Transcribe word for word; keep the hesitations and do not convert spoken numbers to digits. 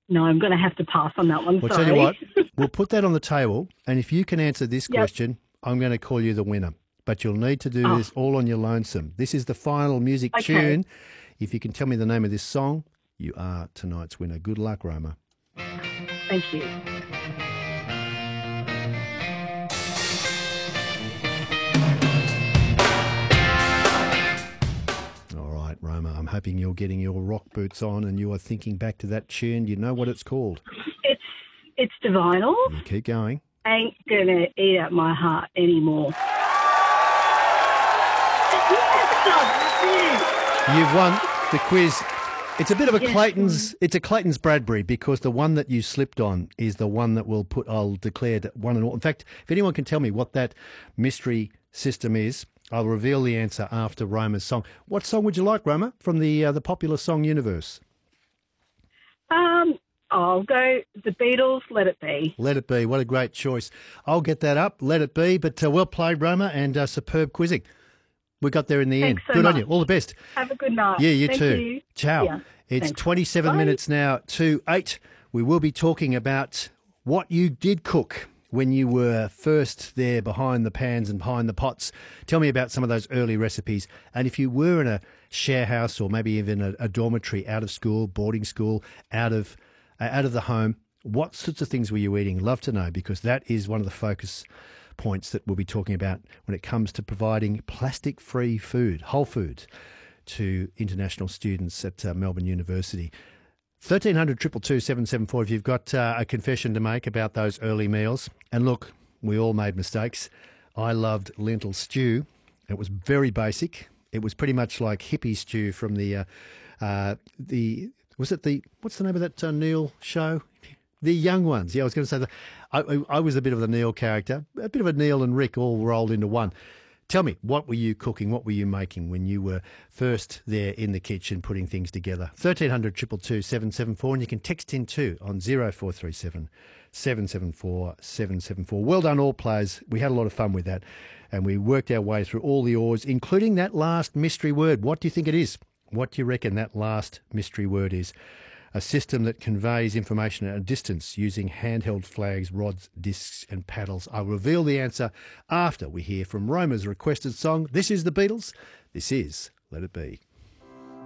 No, I'm going to have to pass on that one. Well, Sorry. tell you what, we'll put that on the table, and if you can answer this Yep. question, I'm going to call you the winner. But you'll need to do Oh. this all on your lonesome. This is the final music Okay. tune. If you can tell me the name of this song, you are tonight's winner. Good luck, Roma. Thank you. All right, Roma, I'm hoping you're getting your rock boots on and you are thinking back to that tune. You know what it's called. It's it's Divinal. You keep going. Ain't gonna eat at my heart anymore. You've won the quiz. It's a bit of a Yes. Clayton's. It's a Clayton's Bradbury because the one that you slipped on is the one that will put. I'll declare that one and all. In fact, if anyone can tell me what that mystery system is, I'll reveal the answer after Roma's song. What song would you like, Roma, from the uh, the popular song universe? Um, I'll go the Beatles. Let It Be. Let It Be. What a great choice. I'll get that up. Let It Be. But uh, well played, Roma, and uh, superb quizzing. We got there in the Thanks end. so Good on much. you. All the best. Have a good night. Yeah, you Thank too. You. Ciao. Yeah. It's Thanks. twenty-seven Bye. minutes now to eight. We will be talking about what you did cook when you were first there behind the pans and behind the pots. Tell me about some of those early recipes. And if you were in a share house or maybe even a, a dormitory out of school, boarding school, out of uh, out of the home, what sorts of things were you eating? Love to know, because that is one of the focus points that we'll be talking about when it comes to providing plastic-free food, whole foods, to international students at uh, Melbourne University. thirteen hundred, two two two, seven seven four if you've got uh, a confession to make about those early meals. And look, we all made mistakes. I loved lentil stew. It was very basic. It was pretty much like hippie stew from the, uh, uh, the was it the, what's the name of that uh, Neil show? The Young Ones. Yeah, I was going to say that. I, I I was a bit of the Neil character, a bit of a Neil and Rick all rolled into one. Tell me, what were you cooking? What were you making when you were first there in the kitchen putting things together? thirteen hundred, two two two, seven seven four, and you can text in too on zero four three seven, seven seven four, seven seven four. Well done, all players. We had a lot of fun with that, and we worked our way through all the ores, including that last mystery word. What do you think it is? What do you reckon that last mystery word is? A system that conveys information at a distance using handheld flags, rods, discs and paddles. I'll reveal the answer after we hear from Roma's requested song. This is the Beatles. This is Let It Be.